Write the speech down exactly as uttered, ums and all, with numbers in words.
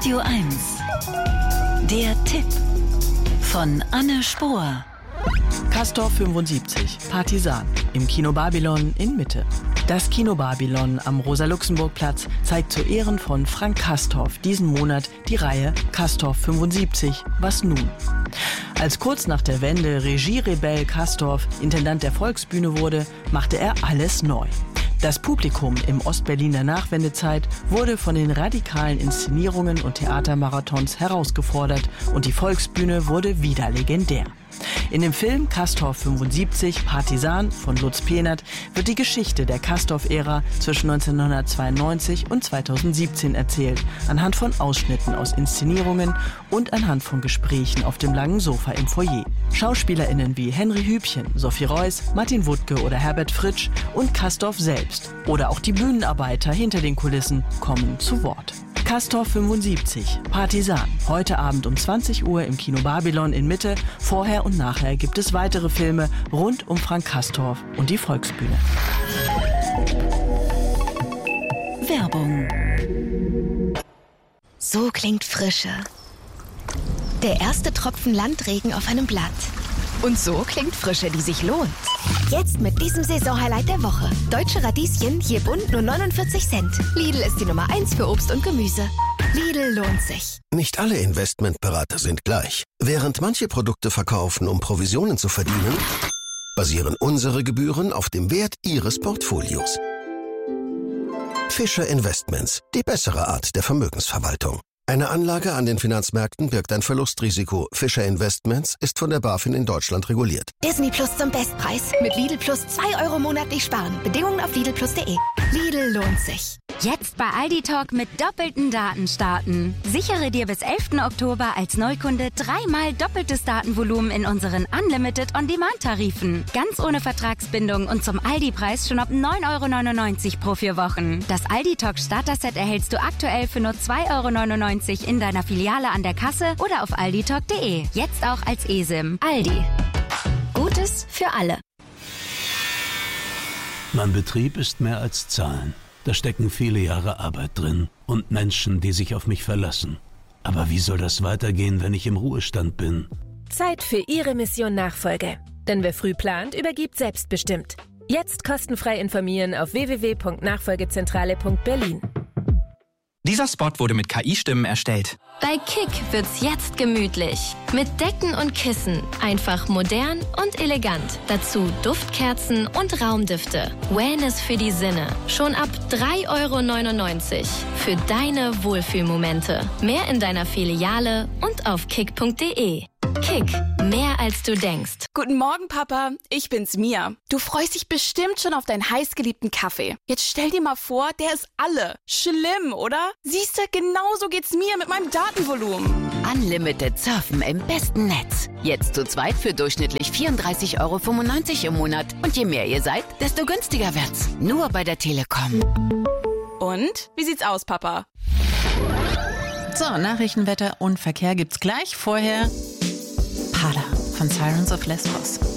Radio eins. Der Tipp von Anne Spohr. Castor fünfundsiebzig, Partisan, im Kino Babylon in Mitte. Das Kino Babylon am Rosa-Luxemburg-Platz zeigt zu Ehren von Frank Castorf diesen Monat die Reihe Castor fünfundsiebzig, was nun? Als kurz nach der Wende Regierebell Castorf Intendant der Volksbühne wurde, machte er alles neu. Das Publikum im Ostberliner Nachwendezeit wurde von den radikalen Inszenierungen und Theatermarathons herausgefordert und die Volksbühne wurde wieder legendär. In dem Film Castor fünfundsiebzig, Partisan von Lutz Pehnert wird die Geschichte der Castorf-Ära zwischen neunzehnhundertzweiundneunzig und zweitausendsiebzehn erzählt, anhand von Ausschnitten aus Inszenierungen und anhand von Gesprächen auf dem langen Sofa im Foyer. SchauspielerInnen wie Henry Hübchen, Sophie Reuss, Martin Wuttke oder Herbert Fritsch und Castorf selbst oder auch die Bühnenarbeiter hinter den Kulissen kommen zu Wort. Castor fünfundsiebzig, Partisan. Heute Abend um zwanzig Uhr im Kino Babylon in Mitte. Vorher und nachher gibt es weitere Filme rund um Frank Castorf und die Volksbühne. Werbung. So klingt Frische. Der erste Tropfen Landregen auf einem Blatt. Und so klingt Frische, die sich lohnt. Jetzt mit diesem Saisonhighlight der Woche. Deutsche Radieschen, je bunt nur neunundvierzig Cent. Lidl ist die Nummer eins für Obst und Gemüse. Lidl lohnt sich. Nicht alle Investmentberater sind gleich. Während manche Produkte verkaufen, um Provisionen zu verdienen, basieren unsere Gebühren auf dem Wert Ihres Portfolios. Fischer Investments, die bessere Art der Vermögensverwaltung. Eine Anlage an den Finanzmärkten birgt ein Verlustrisiko. Fischer Investments ist von der BaFin in Deutschland reguliert. Disney Plus zum Bestpreis. Mit Lidl Plus zwei Euro monatlich sparen. Bedingungen auf lidl plus punkt de. Lidl lohnt sich. Jetzt bei Aldi Talk mit doppelten Daten starten. Sichere dir bis elften Oktober als Neukunde dreimal doppeltes Datenvolumen in unseren Unlimited On-Demand-Tarifen. Ganz ohne Vertragsbindung und zum Aldi-Preis schon ab neun Euro neunundneunzig pro vier Wochen. Das Aldi Talk Starter-Set erhältst du aktuell für nur zwei Euro neunundneunzig in deiner Filiale an der Kasse oder auf aldi talk punkt de. Jetzt auch als eSIM. Aldi. Gutes für alle. Mein Betrieb ist mehr als Zahlen. Da stecken viele Jahre Arbeit drin und Menschen, die sich auf mich verlassen. Aber wie soll das weitergehen, wenn ich im Ruhestand bin? Zeit für Ihre Mission Nachfolge. Denn wer früh plant, übergibt selbstbestimmt. Jetzt kostenfrei informieren auf w w w punkt nachfolgezentrale punkt berlin. Dieser Spot wurde mit K I-Stimmen erstellt. Bei Kick wird's jetzt gemütlich. Mit Decken und Kissen. Einfach modern und elegant. Dazu Duftkerzen und Raumdüfte. Wellness für die Sinne. Schon ab drei Euro neunundneunzig. Für deine Wohlfühlmomente. Mehr in deiner Filiale und auf kick punkt de. Kick, mehr als du denkst. Guten Morgen, Papa. Ich bin's, Mia. Du freust dich bestimmt schon auf deinen heißgeliebten Kaffee. Jetzt stell dir mal vor, der ist alle. Schlimm, oder? Siehst du, genauso geht's mir mit meinem Datenvolumen. Unlimited Surfen im besten Netz. Jetzt zu zweit für durchschnittlich vierunddreißig Euro fünfundneunzig im Monat. Und je mehr ihr seid, desto günstiger wird's. Nur bei der Telekom. Und? Wie sieht's aus, Papa? So, Nachrichten, Wetter und Verkehr gibt's gleich. Vorher Pada von Sirens of Lesbos.